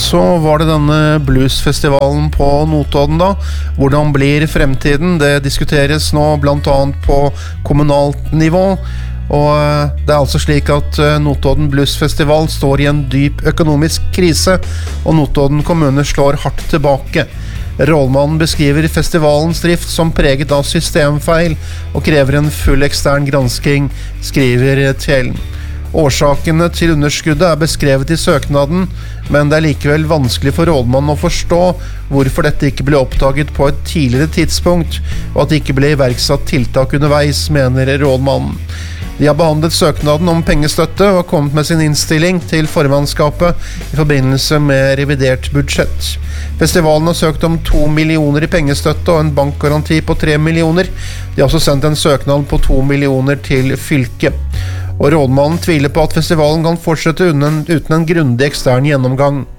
Så var det denne bluesfestivalen på Notodden da. Hvordan blir fremtiden? Det diskuteres nå blant annet på kommunalt nivå. Og det altså slik at Notodden Bluesfestival står i en dyp økonomisk krise, og Notodden kommune slår hardt tilbake. Rådmannen beskriver festivalens drift som preget av systemfeil og krever en full ekstern gransking, skriver Tjellen. Årsakene til underskuddet beskrevet i søknaden, men det likevel vanskelig for rådmannen å forstå hvorfor dette ikke ble oppdaget på et tidligere tidspunkt, og at det ikke ble iverksatt tiltak underveis, mener rådmannen. De har behandlet søknaden om pengestøtte og kommet med sin innstilling til formannskapet i forbindelse med revidert budsjett. Festivalen har søkt om 2 millioner i pengestøtte og en bankgaranti på 3 millioner. De har også sendt en søknad på 2 millioner til fylket. Og rådmannen tviler på at festivalen kan fortsette uten en grundig ekstern gjennomgang.